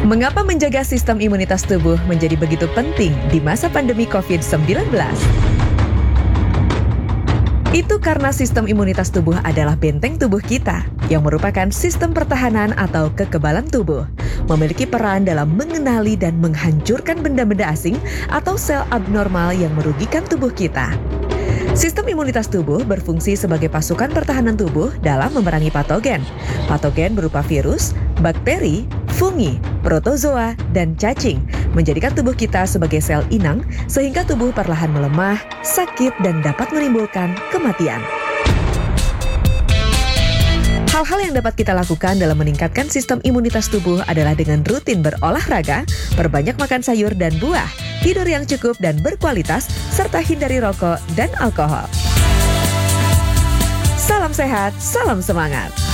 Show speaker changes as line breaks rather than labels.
Mengapa menjaga sistem imunitas tubuh menjadi begitu penting di masa pandemi COVID-19? Itu karena sistem imunitas tubuh adalah benteng tubuh kita, yang merupakan sistem pertahanan atau kekebalan tubuh. Memiliki peran dalam mengenali dan menghancurkan benda-benda asing atau sel abnormal yang merugikan tubuh kita. Sistem imunitas tubuh berfungsi sebagai pasukan pertahanan tubuh dalam memerangi patogen. Patogen berupa virus, bakteri, fungi, protozoa, dan cacing, menjadikan tubuh kita sebagai sel inang sehingga tubuh perlahan melemah, sakit, dan dapat menimbulkan kematian. Hal-hal yang dapat kita lakukan dalam meningkatkan sistem imunitas tubuh adalah dengan rutin berolahraga, perbanyak makan sayur dan buah, tidur yang cukup dan berkualitas, serta hindari rokok dan alkohol. Salam sehat, salam semangat!